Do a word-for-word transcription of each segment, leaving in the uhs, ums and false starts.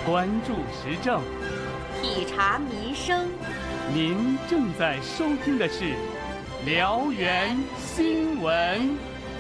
关注时政， 体察民生。 您正在收听的是辽源新闻。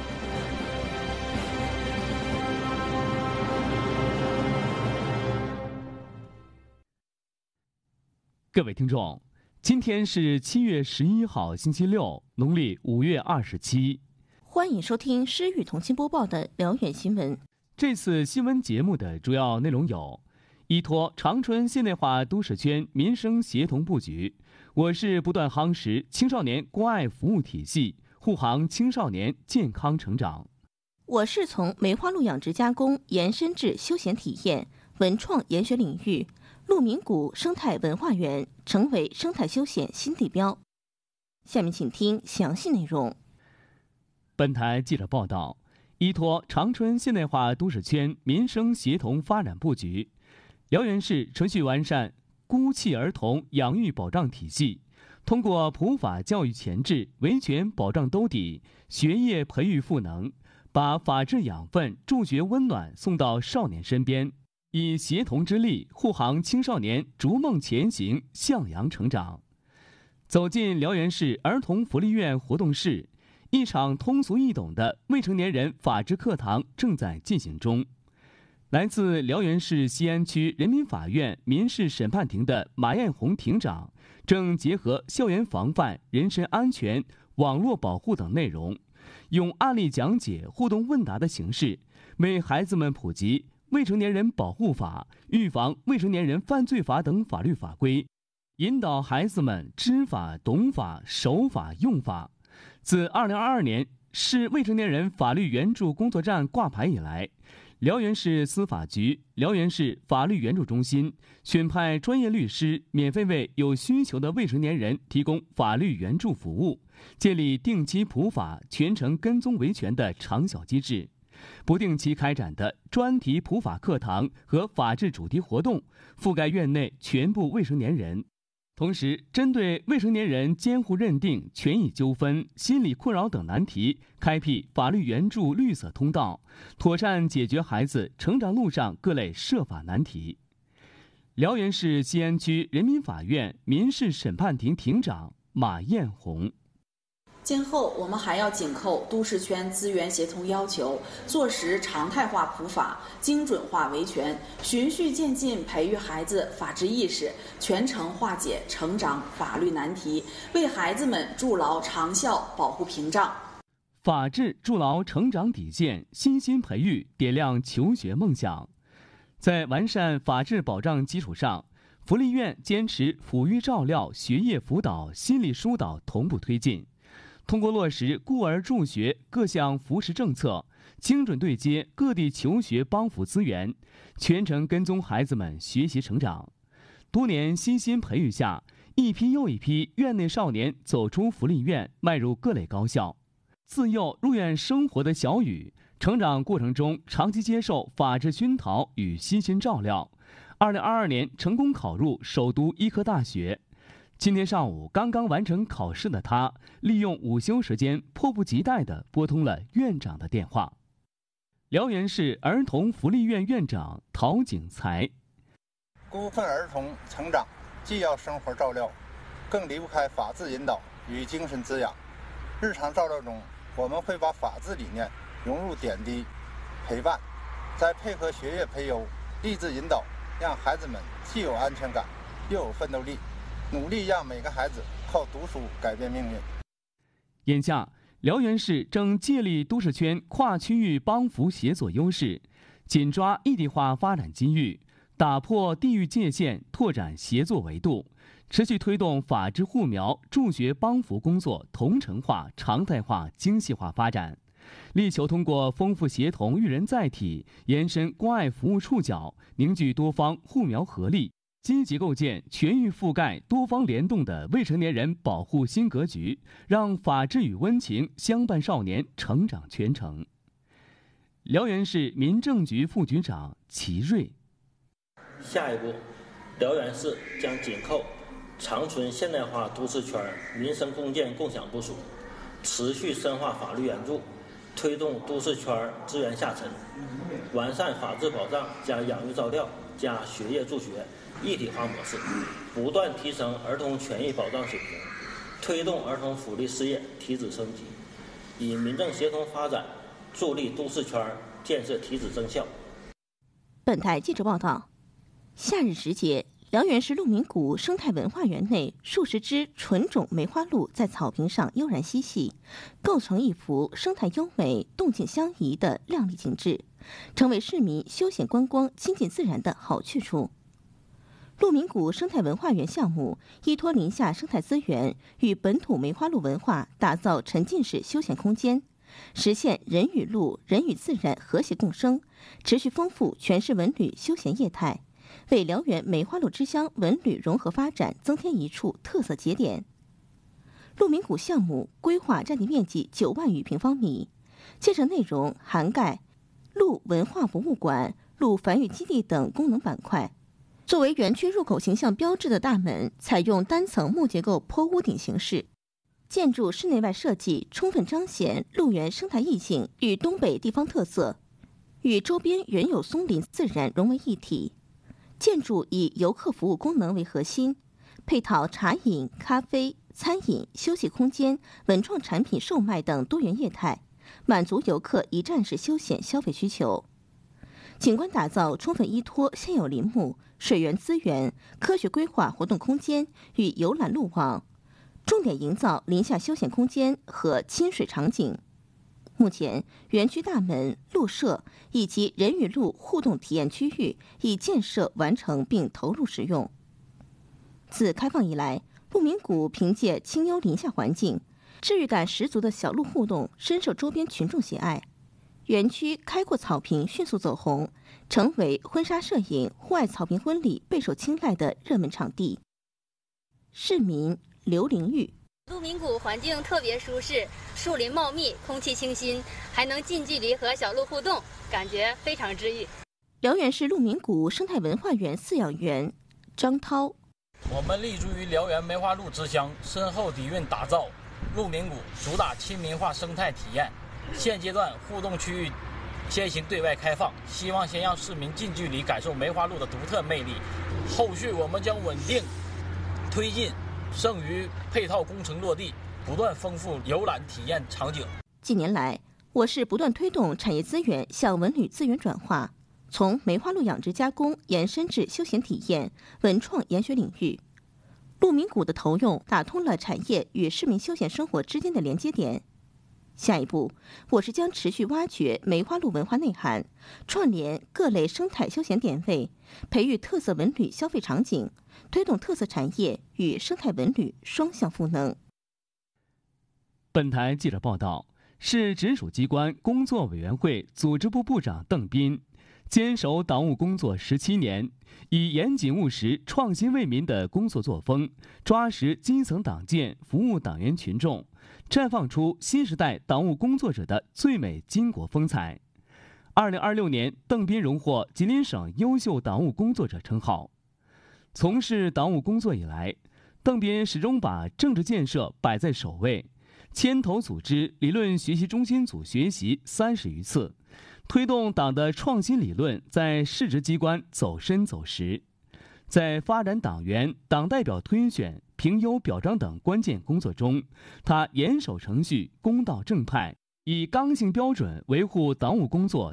各位听众，今天是七月十一号，星期六，农历五月二十七。 欢迎收听施雨同心播报的辽源新闻。 这次新闻节目的主要内容有：依托长春现代化都市圈民生协同布局，我市不断夯实青少年关爱服务体系，护航青少年健康成长。 我市从梅花鹿养殖加工延伸至休闲体验、文创研学领域，鹿鸣谷生态文化园成为生态休闲新地标。下面请听详细内容。 本台记者报道，依托长春现代化都市圈民生协同发展布局，辽源市持续完善孤弃儿童养育保障体系，通过普法教育前置、维权保障兜底、学业培育赋能，把法治养分、助学温暖送到少年身边，以协同之力护航青少年逐梦前行、向阳成长。走进辽源市儿童福利院活动室，一场通俗易懂的未成年人法治课堂正在进行中。来自辽源市西安区人民法院民事审判庭的马艳红庭长，正结合校园防范、人身安全、网络保护等内容，用案例讲解、互动问答的形式，为孩子们普及未成年人保护法、预防未成年人犯罪法等法律法规，引导孩子们知法、懂法、守法、用法。自二零二二年市未成年人法律援助工作站挂牌以来，辽源市司法局、辽源市法律援助中心选派专业律师，免费为有需求的未成年人提供法律援助服务，建立定期普法、全程跟踪维权的长效机制。不定期开展的专题普法课堂和法治主题活动，覆盖院内全部未成年人。同时，针对未成年人监护认定、权益纠纷、心理困扰等难题，开辟法律援助绿色通道，妥善解决孩子成长路上各类涉法难题。辽源市西安区人民法院民事审判庭庭长马艳红。 今后我们还要紧扣都市圈资源协同要求，做实常态化普法、精准化维权，循序渐进培育孩子法治意识，全程化解成长法律难题，为孩子们筑牢长效保护屏障。 法治筑牢成长底线，新心培育点亮求学梦想。在完善法治保障基础上，福利院坚持抚育照料、学业辅导、心理疏导同步推进。通过落实孤儿助学各项扶持政策，精准对接各地求学帮扶资源，全程跟踪孩子们学习成长。多年悉心培育下，一批又一批院内少年走出福利院，迈入各类高校。自幼入院生活的小雨，成长过程中长期接受法治熏陶与悉心照料，二零二二年成功考入首都医科大学。今天上午刚刚完成考试的他，利用午休时间迫不及待地拨通了院长的电话。辽源市儿童福利院院长陶景才： 孤困儿童成长既要生活照料，更离不开法治引导与精神滋养。日常照料中，我们会把法治理念融入点滴陪伴，再配合学业培优、励志引导，让孩子们既有安全感，又有奋斗力，努力让每个孩子靠读书改变命运。 眼下，辽源市正借力都市圈跨区域帮扶协作优势，紧抓异地化发展机遇，打破地域界限，拓展协作维度，持续推动法治护苗、助学帮扶工作同城化、常态化、精细化发展，力求通过丰富协同育人载体，延伸关爱服务触角，凝聚多方护苗合力，积极构建全域覆盖、多方联动的未成年人保护新格局，让法治与温情相伴少年成长全程。辽源市民政局副局长齐瑞： 下一步，辽源市将紧扣长春现代化都市圈民生共建共享部署，持续深化法律援助， 推动都市圈资源下沉，完善法治保障加养育照料加学业助学一体化模式，不断提升儿童权益保障水平，推动儿童福利事业提质升级，以民政协同发展助力都市圈建设提质增效。 本台记者报道，夏日时节，辽源市鹿鸣谷生态文化园内数十只纯种梅花鹿在草坪上悠然嬉戏，构成一幅生态优美、动静相宜的亮丽景致，成为市民休闲观光、亲近自然的好去处。鹿鸣谷生态文化园项目依托林下生态资源与本土梅花鹿文化，打造沉浸式休闲空间，实现人与鹿、人与自然和谐共生，持续丰富全市文旅休闲业态，为辽源梅花鹿之乡文旅融合发展增添一处特色节点。鹿鸣谷项目规划占地面积九万余平方米，建设内容涵盖鹿文化博物馆、鹿繁育基地等功能板块。作为园区入口形象标志的大门，采用单层木结构坡屋顶形式，建筑室内外设计充分彰显鹿园生态意境与东北地方特色，与周边原有松林自然融为一体。建筑以游客服务功能为核心，配套茶饮、咖啡、餐饮、休息空间、文创产品售卖等多元业态，满足游客一站式休闲消费需求。景观打造充分依托现有林木、水源资源，科学规划活动空间与游览路网，重点营造林下休闲空间和亲水场景。目前，园区大门、鹿舍以及人与鹿互动体验区域已建设完成并投入使用。自开放以来，鹿鸣谷凭借清幽林下环境、治愈感十足的小鹿互动，深受周边群众喜爱。园区开阔草坪迅速走红，成为婚纱摄影、户外草坪婚礼备受青睐的热门场地。市民刘玲玉： 鹿鸣谷环境特别舒适，树林茂密，空气清新，还能近距离和小鹿互动，感觉非常治愈。 辽源市鹿鸣谷生态文化园饲养员张涛： 我们立足于辽源梅花鹿之乡，深厚底蕴打造鹿鸣谷，主打亲民化生态体验。现阶段互动区域先行对外开放，希望先让市民近距离感受梅花鹿的独特魅力。后续我们将稳定推进剩余配套工程落地，不断丰富游览体验场景。 近年来，我市不断推动产业资源向文旅资源转化，从梅花鹿养殖加工延伸至休闲体验、文创研学领域。鹿鸣谷的投用打通了产业与市民休闲生活之间的连接点。下一步，我市将持续挖掘梅花鹿文化内涵，串联各类生态休闲点位，培育特色文旅消费场景，推动特色产业与生态文旅双向赋能。 本台记者报道，市直属机关工作委员会组织部部长邓斌坚守党务工作十七年，以严谨务实、创新为民的工作作风，抓实基层党建，服务党员群众，绽放出新时代党务工作者的最美巾帼风采。二零二六年，邓斌荣获吉林省优秀党务工作者称号。从事党务工作以来，邓斌始终把政治建设摆在首位，牵头组织理论学习中心组学习三十余次，推动党的创新理论在市直机关走深走实。在发展党员、党代表推选、评优表彰等关键工作中，他严守程序、公道正派，以刚性标准维护党务工作